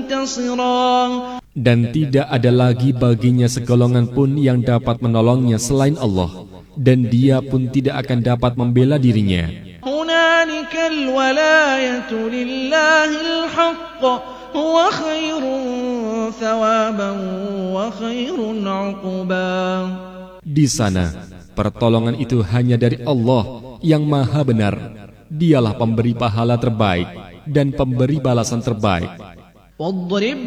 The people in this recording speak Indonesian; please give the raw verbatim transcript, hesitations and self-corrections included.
Dan tidak ada lagi baginya segolongan pun yang dapat menolongnya selain Allah, dan dia pun tidak akan dapat membela dirinya. Di sana, pertolongan itu hanya dari Allah yang Maha Benar. Dialah pemberi pahala terbaik dan pemberi balasan terbaik.